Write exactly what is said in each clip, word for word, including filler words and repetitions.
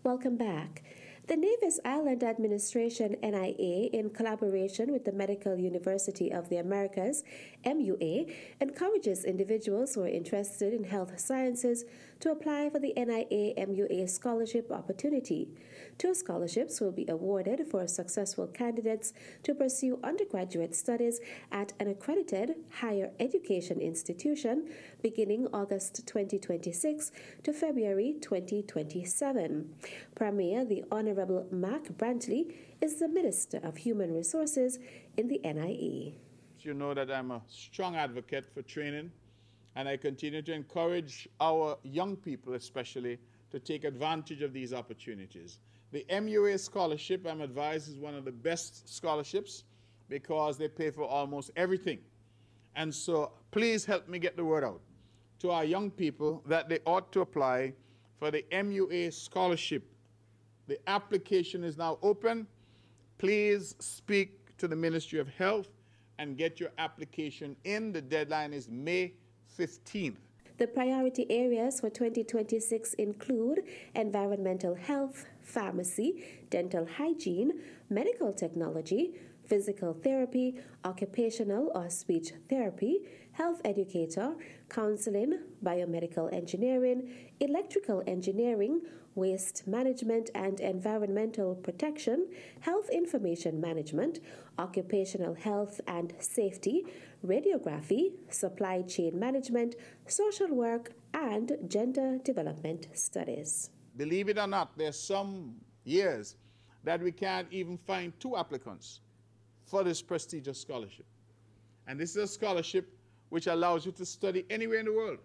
Welcome back. The Nevis Island Administration, N I A, in collaboration with the Medical University of the Americas, M U A, encourages individuals who are interested in health sciences to apply for the N I A M U A scholarship opportunity. Two scholarships will be awarded for successful candidates to pursue undergraduate studies at an accredited higher education institution beginning August twenty twenty-six to February twenty twenty-seven. Premier, the Honorable Mark Brantley, is the Minister of Human Resources in the N I A. You know that I'm a strong advocate for training, and I continue to encourage our young people especially to take advantage of these opportunities. The M U A scholarship, I'm advised, is one of the best scholarships because they pay for almost everything. And so please help me get the word out to our young people that they ought to apply for the M U A scholarship. The application is now open. Please speak to the Ministry of Health and get your application in. The deadline is May fifteenth. The priority areas for twenty twenty-six include environmental health, pharmacy, dental hygiene, medical technology, physical therapy, occupational or speech therapy, health educator, counseling, biomedical engineering, electrical engineering, waste management and environmental protection, health information management, occupational health and safety, radiography, supply chain management, social work, and gender development studies. Believe it or not, there's some years that we can't even find two applicants for this prestigious scholarship. And this is a scholarship which allows you to study anywhere in the world.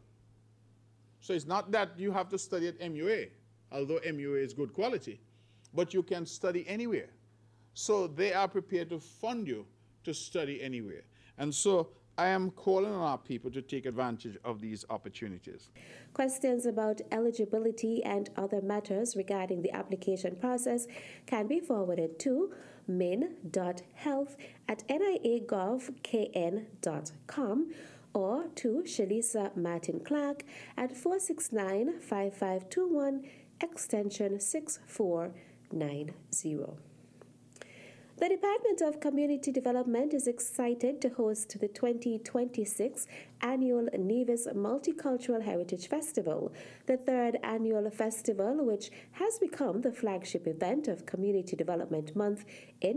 So it's not that you have to study at M U A, although M U A is good quality, but you can study anywhere. So they are prepared to fund you to study anywhere. And so I am calling on our people to take advantage of these opportunities. Questions about eligibility and other matters regarding the application process can be forwarded to min dot health at n i a gov k n dot com or to Shalisa Martin Clark at four six nine, five five two one, extension six four nine zero. The Department of Community Development is excited to host the twenty twenty-six annual Nevis Multicultural Heritage Festival, the third annual festival which has become the flagship event of Community Development Month in